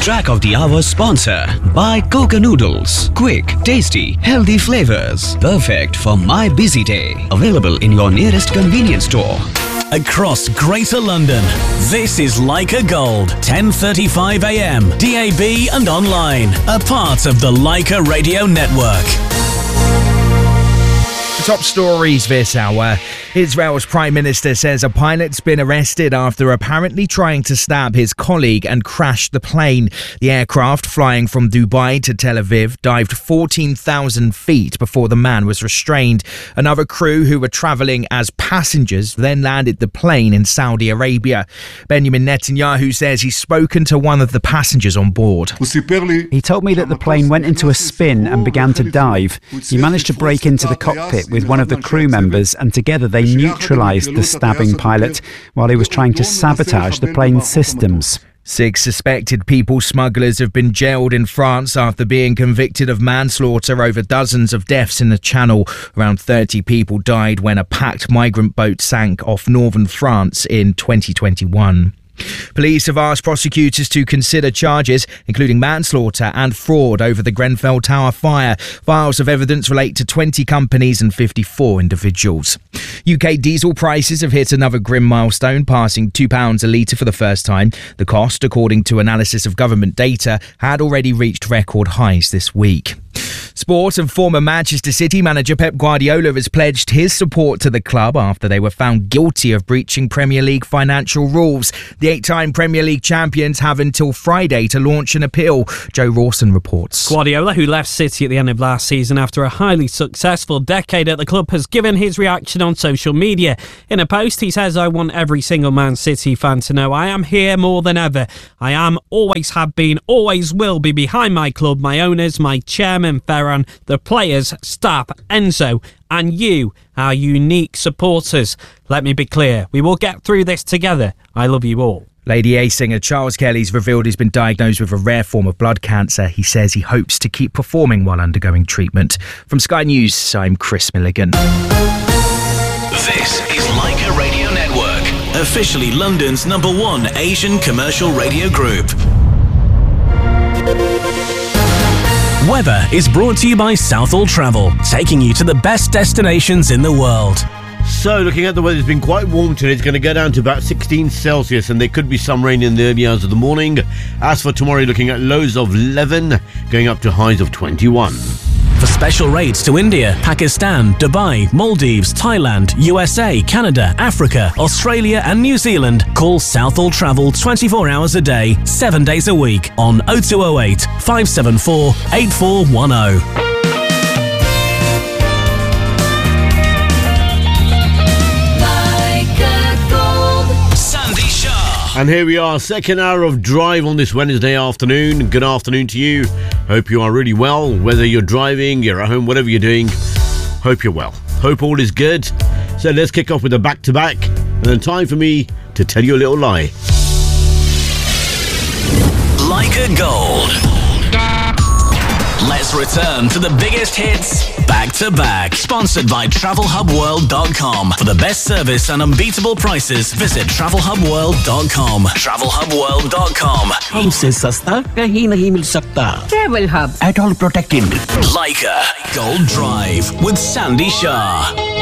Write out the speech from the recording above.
Track of the Hour sponsor by Coca Noodles. Quick, tasty, healthy flavors. Perfect for my busy day. Available in your nearest convenience store. Across Greater London, this is Leica Gold, 10:35 a.m, DAB and online. A part of the Leica Radio Network. Top stories this hour. Israel's Prime Minister says a pilot's been arrested after apparently trying to stab his colleague and crashed the plane. The aircraft, flying from Dubai to Tel Aviv, dived 14,000 feet before the man was restrained. Another crew who were travelling as passengers then landed the plane in Saudi Arabia. Benjamin Netanyahu says he's spoken to one of the passengers on board. He told me that the plane went into a spin and began to dive. He managed to break into the cockpit with one of the crew members, and together they neutralised the stabbing pilot while he was trying to sabotage the plane's systems. 6 suspected people smugglers have been jailed in France after being convicted of manslaughter over dozens of deaths in the Channel. Around 30 people died when a packed migrant boat sank off northern France in 2021. Police have asked prosecutors to consider charges including manslaughter and fraud over the Grenfell Tower fire. Files of evidence relate to 20 companies and 54 individuals. UK diesel prices have hit another grim milestone, passing £2 a litre for the first time. The cost, according to analysis of government data, had already reached record highs this week. Sport and former Manchester City manager Pep Guardiola has pledged his support to the club after they were found guilty of breaching Premier League financial rules. The 8-time Premier League champions have until Friday to launch an appeal. Joe Rawson reports. Guardiola, who left City at the end of last season after a highly successful decade at the club, has given his reaction on social media. In a post, he says, "I want every single Man City fan to know I am here more than ever. I am, always have been, always will be behind my club, my owners, my chairman, Ferran, the players, staff, Enzo, and you, our unique supporters. Let me be clear, we will get through this together. I love you all." Lady A singer Charles Kelly's revealed he's been diagnosed with a rare form of blood cancer. He says he hopes to keep performing while undergoing treatment. From Sky News, I'm Chris Milligan. This is Leica Radio Network, officially London's #1 Asian commercial radio group. Weather is brought to you by Southall Travel, taking you to the best destinations in the world. So, looking at the weather, it's been quite warm today. It's going to go down to about 16 Celsius, and there could be some rain in the early hours of the morning. As for tomorrow, looking at lows of 11, going up to highs of 21. For special rates to India, Pakistan, Dubai, Maldives, Thailand, USA, Canada, Africa, Australia and New Zealand, call Southall Travel 24 hours a day, 7 days a week on 0208 574 8410. And here we are, second hour of Drive on this Wednesday afternoon. Good afternoon to you. Hope you are really well, whether you're driving, you're at home, whatever you're doing. Hope you're well. Hope all is good. So let's kick off with a back-to-back, and then time for me to tell you a little lie. Leica Gold. Let's return to the biggest hits back-to-back. Sponsored by TravelHubWorld.com. For the best service and unbeatable prices, visit TravelHubWorld.com. TravelHubWorld.com. हमसे सस्ता कहीं नहीं मिल सकता. Travel Hub. At all protected. Leica Gold Drive with Sandy Shah.